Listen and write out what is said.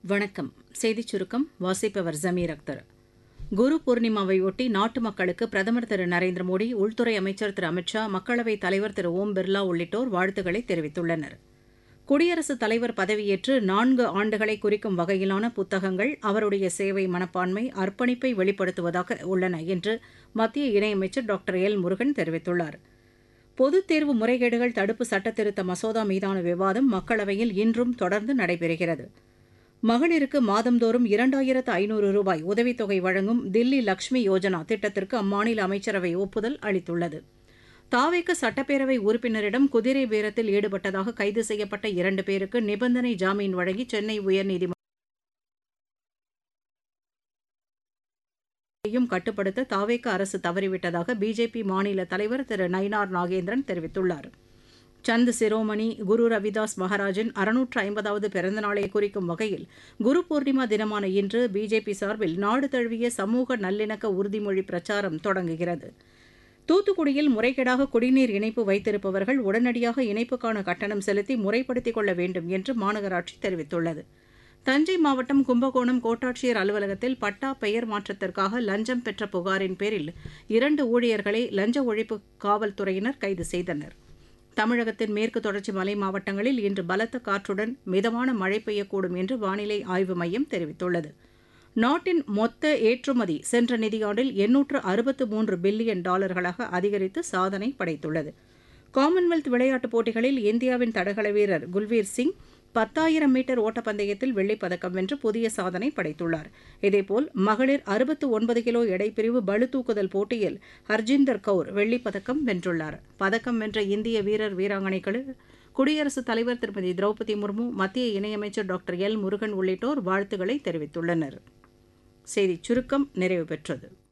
வணக்கம். செய்திச் சுருக்கம் வாசிப்பவர் ஜமீர் அக்தர். குரு பூர்ணிமாவையொட்டி நாட்டு மக்களுக்கு பிரதமர் திரு நரேந்திர மோடி, உள்துறை அமைச்சர் திரு அமித் ஷா, மக்களவைத் தலைவர் திரு ஓம் பிர்லா உள்ளிட்டோர் வாழ்த்துக்களை தெரிவித்துள்ளனர். குடியரசுத் தலைவர் பதவியேற்று 4 ஆண்டுகளை குறிக்கும் வகையிலான புத்தகங்கள் அவருடைய சேவை மனப்பான்மை, அர்ப்பணிப்பை வெளிப்படுத்துவதாக உள்ளன என்று மத்திய இணையமைச்சர் டாக்டர் எல். முருகன் தெரிவித்துள்ளார். பொதுத் தேர்வு முறைகேடுகள் தடுப்பு சட்டத்திருத்த மசோதா மீதான விவாதம் மக்களவையில் இன்றும் தொடர்ந்து நடைபெறுகிறது. மகளிருக்கு மாதந்தோறும் 2500 ரூபாய் உதவித்தொகை வழங்கும் தில்லி லக்ஷ்மி யோஜனா திட்டத்திற்கு அம்மாநில அமைச்சரவை ஒப்புதல் அளித்துள்ளது. தாவேக சட்டப்பேரவை உறுப்பினரிடம் குதிரை பேரத்தில் ஈடுபட்டதாக கைது செய்யப்பட்ட 2 பேருக்கு நிபந்தனை ஜாமீன் வழங்கி சென்னை உயர்நீதிமன்றம் கட்டுப்படுத்த தாவேக அரசு தவறிவிட்டதாக பிஜேபி மாநில தலைவர் திரு நயினார் நாகேந்திரன் தெரிவித்துள்ளார். சந்த் சிரோமணி குரு ரவிதாஸ் மகாராஜின் 650வது பிறந்தநாளை குறிக்கும் வகையில் குரு பூர்ணிமா தினமான இன்று பிஜேபி சார்பில் நாடு தழுவிய சமூக நல்லிணக்க உறுதிமொழி பிரச்சாரம் தொடங்குகிறது. தூத்துக்குடியில் முறைகேடாக குடிநீர் இணைப்பு வைத்திருப்பவர்கள் உடனடியாக இணைப்புக்கான கட்டணம் செலுத்தி முறைப்படுத்திக் கொள்ள வேண்டும் என்று மாநகராட்சி தெரிவித்துள்ளது. தஞ்சை மாவட்டம் கும்பகோணம் கோட்டாட்சியர் அலுவலகத்தில் பட்டா பெயர் மாற்றத்திற்காக லஞ்சம் பெற்ற புகாரின் பேரில் 2 ஊழியர்களை லஞ்ச ஒழிப்பு காவல்துறையினர் கைது செய்தனர். தமிழகத்தின் மேற்கு தொடர்ச்சி மலை மாவட்டங்களில் இன்று பலத்த காற்றுடன் மிதமான மழை பெய்யக்கூடும் என்று வானிலை ஆய்வு மையம் தெரிவித்துள்ளது. நாட்டின் மொத்த ஏற்றுமதி சென்ற நிதியாண்டில் $863 பில்லியன் அதிகரித்து சாதனை படைத்துள்ளது. காமன்வெல்த் விளையாட்டுப் போட்டிகளில் இந்தியாவின் தடகள வீரர் குல்வீர் சிங் 10,000 மீட்டர் ஓட்டப்பந்தயத்தில் வெள்ளிப்பதக்கம் வென்று புதிய சாதனை படைத்துள்ளார். இதேபோல் மகளிர் 69 கிலோ எடைப்பிரிவு பளுதூக்குதல் போட்டியில் ஹர்ஜிந்தர் கவுர் வெள்ளிப்பதக்கம் வென்றுள்ளார். பதக்கம் வென்ற இந்திய வீரர் வீராங்கனைகளுக்கு குடியரசுத் தலைவர் திருமதி திரௌபதி முர்மு, மத்திய இணையமைச்சர் டாக்டர் எல். முருகன் உள்ளிட்டோர் வாழ்த்துக்களை தெரிவித்துள்ளனர். செய்திச் சுருக்கம் நிறைவு பெற்றது.